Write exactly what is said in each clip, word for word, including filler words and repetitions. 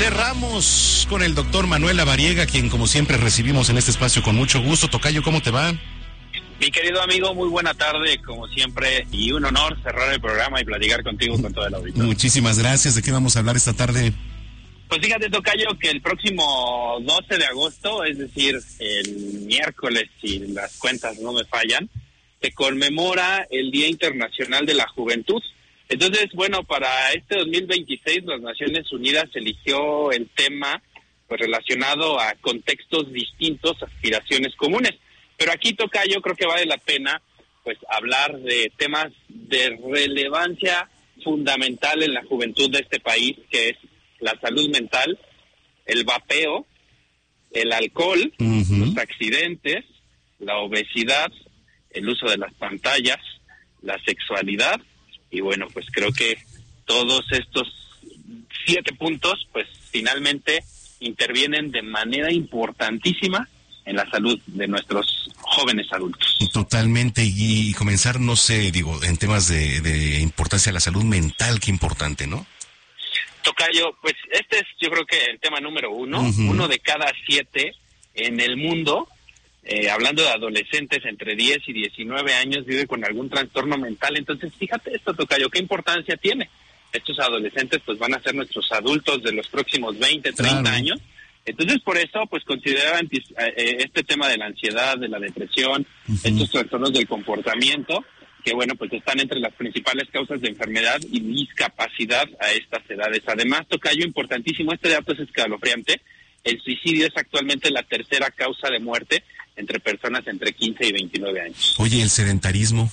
Cerramos con el doctor Manuel Lavariega, quien como siempre recibimos en este espacio con mucho gusto. Tocayo, ¿cómo te va? Mi querido amigo, muy buena tarde, como siempre, y un honor cerrar el programa y platicar contigo con todo el auditorio. Muchísimas gracias. ¿De qué vamos a hablar esta tarde? Pues fíjate, Tocayo, que el próximo doce de agosto, es decir, el miércoles, si las cuentas no me fallan, se conmemora el Día Internacional de la Juventud. Entonces, bueno, para este dos mil veintiséis, las Naciones Unidas eligió el tema pues relacionado a contextos distintos, aspiraciones comunes. Pero aquí, Tocayo, creo que vale la pena pues hablar de temas de relevancia fundamental en la juventud de este país, que es la salud mental, el vapeo, el alcohol, uh-huh. los accidentes, la obesidad, el uso de las pantallas, la sexualidad. Y bueno, pues creo que todos estos siete puntos, pues finalmente intervienen de manera importantísima en la salud de nuestros jóvenes adultos. Totalmente, y comenzar, no sé, digo, en temas de, de importancia de la salud mental, qué importante, ¿no? Tocayo, pues este es yo creo que el tema número uno, uh-huh. uno de cada siete en el mundo, eh, hablando de adolescentes entre diez y diecinueve años, vive con algún trastorno mental. Entonces, fíjate esto, Tocayo, ¿qué importancia tiene? Estos adolescentes pues van a ser nuestros adultos de los próximos veinte, treinta claro. años. Entonces, por eso, pues consideran eh, este tema de la ansiedad, de la depresión, uh-huh. estos trastornos del comportamiento, que bueno, pues están entre las principales causas de enfermedad y discapacidad a estas edades. Además, Tocayo, importantísimo, este dato es escalofriante, el suicidio es actualmente la tercera causa de muerte entre personas entre quince y veintinueve años. Oye, ¿el sedentarismo?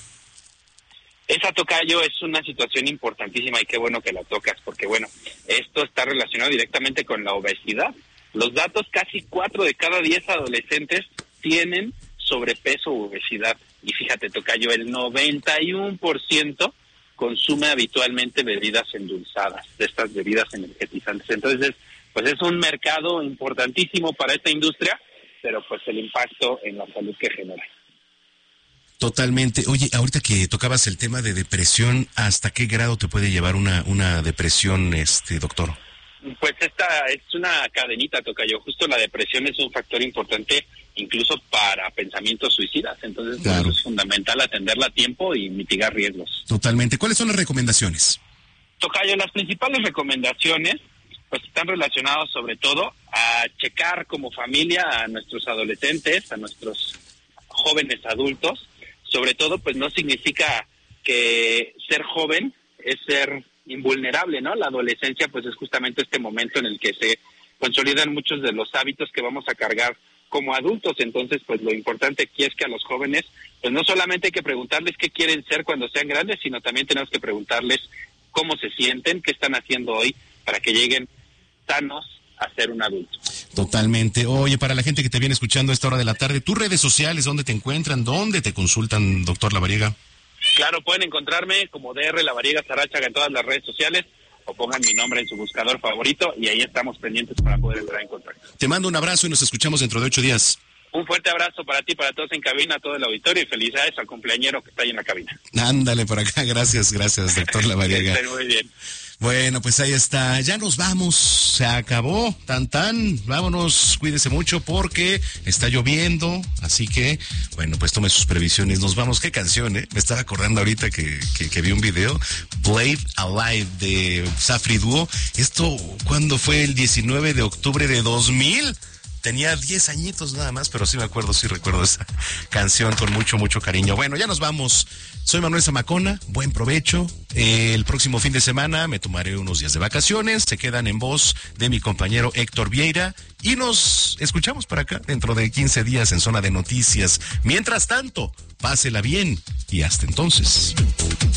Esa, Tocayo, es una situación importantísima y qué bueno que la tocas, porque bueno, esto está relacionado directamente con la obesidad. Los datos, casi cuatro de cada diez adolescentes tienen sobrepeso u obesidad. Y fíjate, Tocayo, el noventa y uno por ciento consume habitualmente bebidas endulzadas, de estas bebidas energetizantes. Entonces, pues es un mercado importantísimo para esta industria, pero pues el impacto en la salud que genera. Totalmente. Oye, ahorita que tocabas el tema de depresión, ¿hasta qué grado te puede llevar una, una depresión, este doctor? Pues esta es una cadenita, Tocayo. Justo la depresión es un factor importante incluso para pensamientos suicidas. Entonces, claro. pues, es fundamental atenderla a tiempo y mitigar riesgos. Totalmente. ¿Cuáles son las recomendaciones? Tocayo, las principales recomendaciones pues están relacionadas sobre todo a checar como familia a nuestros adolescentes, a nuestros jóvenes adultos. Sobre todo, pues no significa que ser joven es ser invulnerable, ¿no? La adolescencia pues es justamente este momento en el que se consolidan muchos de los hábitos que vamos a cargar como adultos. Entonces pues lo importante aquí es que a los jóvenes pues no solamente hay que preguntarles qué quieren ser cuando sean grandes, sino también tenemos que preguntarles cómo se sienten, qué están haciendo hoy para que lleguen sanos a ser un adulto. Totalmente. Oye, para la gente que te viene escuchando a esta hora de la tarde, tus redes sociales, ¿dónde te encuentran? ¿Dónde te consultan, doctor Lavariega? Claro, pueden encontrarme como D R Lavariega Sarachaga en todas las redes sociales o pongan mi nombre en su buscador favorito y ahí estamos pendientes para poder entrar en contacto. Te mando un abrazo y nos escuchamos dentro de ocho días. Un fuerte abrazo para ti, para todos en cabina, a todo el auditorio y felicidades al cumpleañero que está ahí en la cabina. Ándale por acá, gracias, gracias, doctor Lavariega. Estén muy bien. Bueno, pues ahí está, ya nos vamos, se acabó, tan tan, vámonos, cuídese mucho porque está lloviendo, así que, bueno, pues tome sus previsiones, nos vamos. ¿Qué canción, eh? Me estaba acordando ahorita que, que, que vi un video, Played Alive de Safri Duo. Esto, ¿cuándo fue? El diecinueve de octubre de dos mil. Tenía diez añitos nada más, pero sí me acuerdo, sí recuerdo esa canción con mucho, mucho cariño. Bueno, ya nos vamos. Soy Manuel Zamacona, buen provecho. Eh, el próximo fin de semana me tomaré unos días de vacaciones. Se quedan en voz de mi compañero Héctor Vieira y nos escuchamos por acá dentro de quince días en Zona de Noticias. Mientras tanto, pásela bien y hasta entonces.